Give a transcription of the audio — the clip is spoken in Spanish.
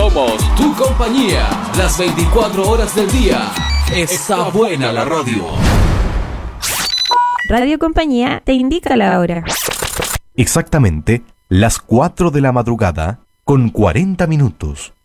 Somos tu compañía, las 24 horas del día. Está buena la radio. Radio Compañía te indica la hora. Exactamente las 4 de la madrugada con 40 minutos.